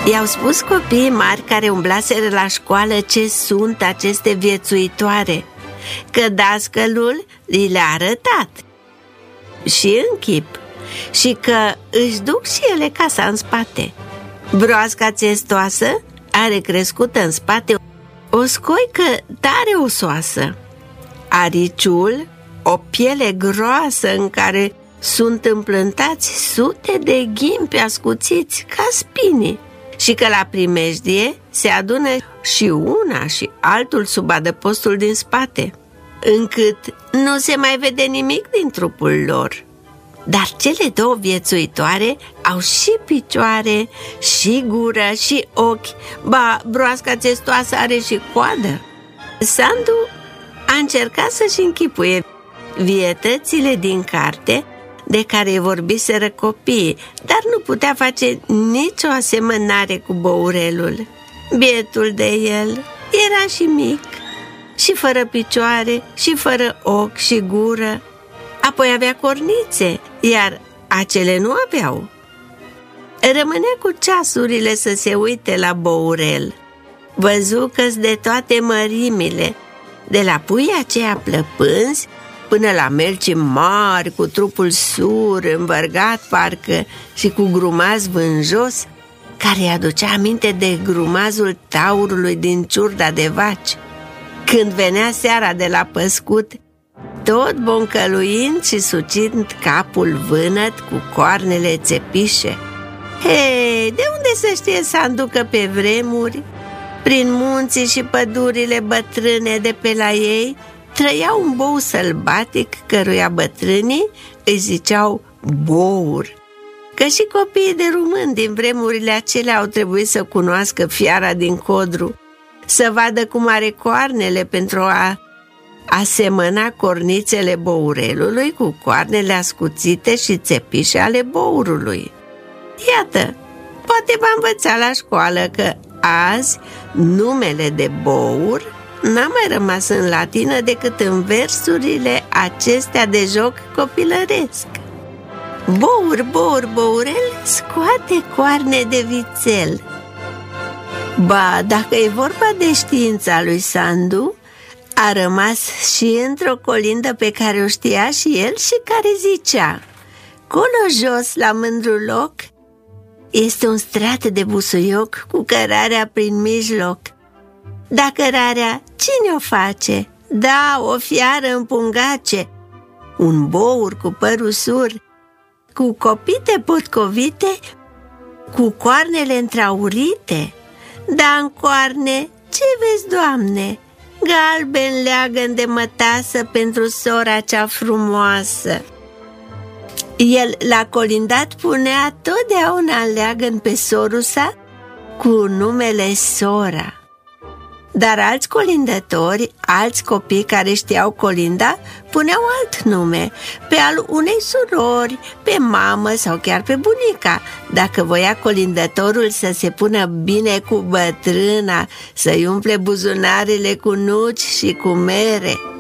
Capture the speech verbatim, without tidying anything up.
I-au spus copiii mari care umblaseră la școală ce sunt aceste viețuitoare, că dascălul li le-a arătat și în chip, și că își duc și ele casa în spate. Broasca țestoasă are crescută în spate o scoică tare osoasă, ariciul o piele groasă în care sunt împlântați sute de ghimpi ascuțiți ca spini, și că la primejdie se adună și una și altul sub adăpostul din spate, încât nu se mai vede nimic din trupul lor. Dar cele două viețuitoare au și picioare, și gură, și ochi, ba, broasca țestoasă are și coadă. Sandu a încercat să-și închipuie vietățile din carte de care vorbiseră copiii, dar nu putea face nicio asemănare cu bourelul. Bietul de el era și mic, și fără picioare, și fără ochi și gură. Apoi avea cornițe, iar acele nu aveau. Rămânea cu ceasurile să se uite la bourel. Văzu că-s de toate mărimile, de la puii aceia plăpânzi până la melci mari cu trupul sur, învărgat parcă și cu grumaz vânjos, care îi aducea aminte de grumazul taurului din ciurda de vaci. Când venea seara de la păscut, tot boncăluind și sucind capul vânăt cu coarnele țepișe. Hei, de unde să știe Sandu că pe vremuri, prin munții și pădurile bătrâne de pe la ei, trăia un bou sălbatic căruia bătrânii îi ziceau bour, că și copiii de români din vremurile acelea au trebuit să cunoască fiara din codru, să vadă cum are coarnele pentru a asemăna cornițele bourelului cu coarnele ascuțite și țepișe ale bourului. Iată, poate v-a învățat la școală că azi numele de bour n-a mai rămas în latină decât în versurile acestea de joc copilăresc. Bour, bour, bourel, scoate coarne de vițel. Ba, dacă e vorba de știința lui Sandu, a rămas și într-o colindă pe care o știa și el și care zicea: colo jos, la mândru loc, este un strat de busuioc cu cărarea prin mijloc. Da, cărarea cine o face? Da, o fiară în pungace, un bour cu păr usur, cu copite potcovite, cu coarnele întraurite. Da, în coarne, ce vezi, Doamne? Galben leagăn de mătasă pentru sora cea frumoasă. El la colindat punea totdeauna în leagăn pe sorusa cu numele sora. Dar alți colindători, alți copii care știau colinda, puneau alt nume, pe al unei surori, pe mamă sau chiar pe bunica, dacă voia colindătorul să se pună bine cu bătrâna, să-i umple buzunarele cu nuci și cu mere.